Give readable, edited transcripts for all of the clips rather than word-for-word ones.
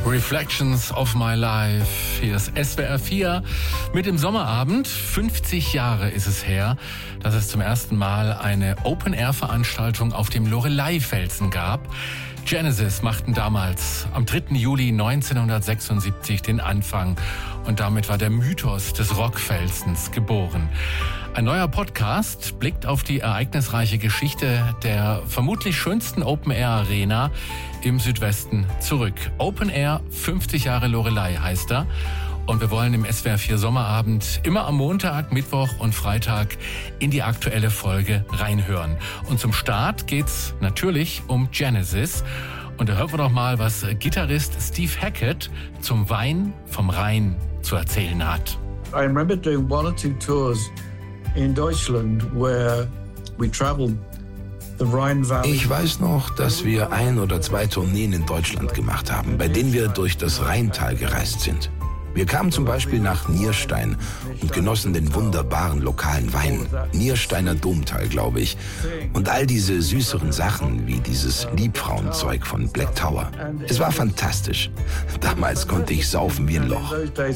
Reflections of My Life. Hier ist SWR 4 mit dem Sommerabend. 50 Jahre ist es her, dass es zum ersten Mal eine Open-Air-Veranstaltung auf dem Loreley-Felsen gab. Genesis machten damals am 3. Juli 1976 den Anfang und damit war der Mythos des Rockfelsens geboren. Ein neuer Podcast blickt auf die ereignisreiche Geschichte der vermutlich schönsten Open-Air-Arena im Südwesten zurück. Open Air 50 Jahre Loreley heißt er. Und wir wollen im SWR 4 Sommerabend immer am Montag, Mittwoch und Freitag in die aktuelle Folge reinhören. Und zum Start geht's natürlich um Genesis. Und da hören wir doch mal, was Gitarrist Steve Hackett zum Wein vom Rhein zu erzählen hat. I remember doing one or two tours in Deutschland where we traveled the Rhine Valley. Ich weiß noch, dass wir 1 oder 2 Tourneen in Deutschland gemacht haben, bei denen wir durch das Rheintal gereist sind. Wir kamen zum Beispiel nach Nierstein und genossen den wunderbaren lokalen Wein. Niersteiner Domtal, glaube ich. Und all diese süßeren Sachen, wie dieses Liebfrauenzeug von Black Tower. Es war fantastisch. Damals konnte ich saufen wie ein Loch.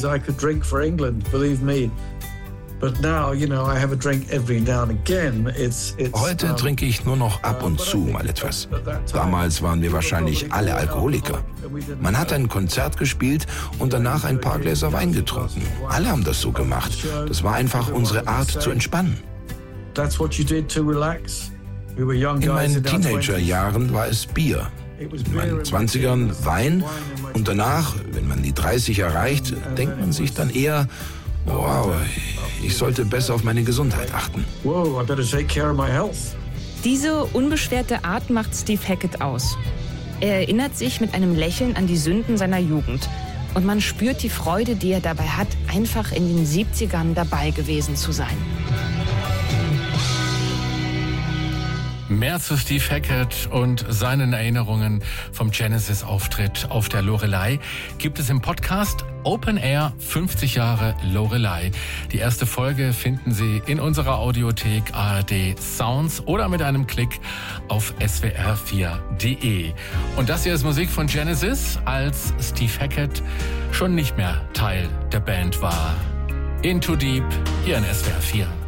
Heute trinke ich nur noch ab und zu mal etwas. Damals waren wir wahrscheinlich alle Alkoholiker. Man hat ein Konzert gespielt und danach ein paar Gläser Wein getrunken. Alle haben das so gemacht. Das war einfach unsere Art zu entspannen. In meinen Teenagerjahren war es Bier. In meinen 20ern Wein. Und danach, wenn man die 30 erreicht, denkt man sich dann eher: wow, ich sollte besser auf meine Gesundheit achten. Diese unbeschwerte Art macht Steve Hackett aus. Er erinnert sich mit einem Lächeln an die Sünden seiner Jugend. Und man spürt die Freude, die er dabei hat, einfach in den 70ern dabei gewesen zu sein. Mehr zu Steve Hackett und seinen Erinnerungen vom Genesis-Auftritt auf der Loreley gibt es im Podcast Open Air 50 Jahre Loreley. Die erste Folge finden Sie in unserer Audiothek ARD Sounds oder mit einem Klick auf swr4.de. Und das hier ist Musik von Genesis, als Steve Hackett schon nicht mehr Teil der Band war. In Too Deep, hier in SWR 4.